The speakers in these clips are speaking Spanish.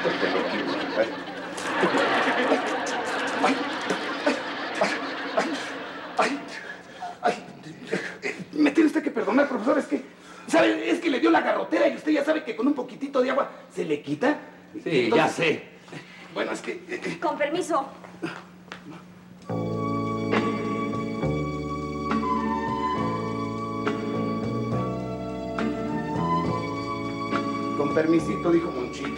Te lo quito. Me tiene usted que perdonar, profesor, es que, ¿sabe? Es que le dio la garrotera y usted ya sabe que con un poquitito de agua se le quita. Sí, entonces, ya sé. Bueno, es que... Con permiso. Con permisito, dijo Monchito.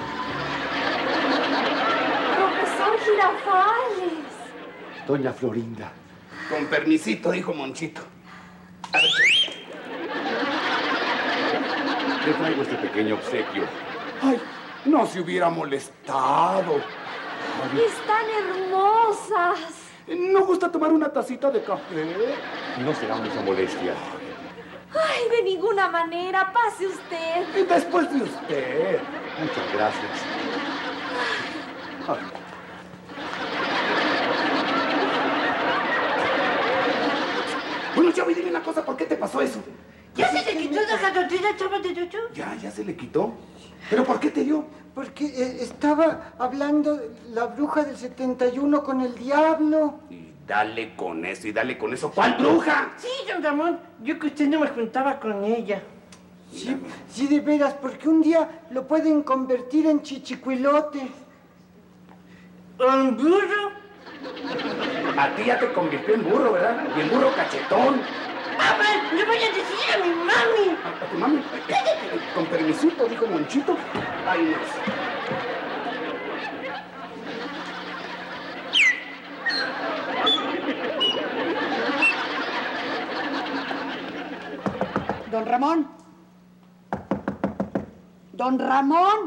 Profesor Girafales. Doña Florinda. Con permisito, dijo Monchito. A ver, Le traigo este pequeño obsequio. ay, no se hubiera molestado. Están hermosas. ¿No gusta tomar una tacita de café? No será mucha molestia. Ay, de ninguna manera. Pase usted. Y después de usted. Muchas gracias. Ay. Bueno, Chavi, dime una cosa, ¿por qué te pasó eso? ¿Ya se le quitó la garrotera, chavo de Chuchu? Ya se le quitó. ¿Pero por qué te dio? Porque estaba hablando la bruja del 71 con el diablo. Y dale con eso, y dale con eso. ¿Cuál bruja? Sí, don Ramón, yo que usted no me juntaba con ella. Sí, sí, de veras, porque un día lo pueden convertir en chichicuilote. ¿Un burro? A ti ya te convirtió en burro, ¿verdad? Y en burro cachetón. ¡Mamá! ¡Le voy a decir a mi mami! ¿A tu mami? Con permisito, dijo Monchito. Ay, no. Don Ramón. Don Ramón.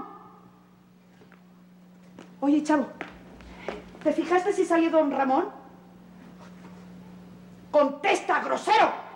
Oye, chavo, ¿te fijaste si salió don Ramón? ¡Contesta, grosero!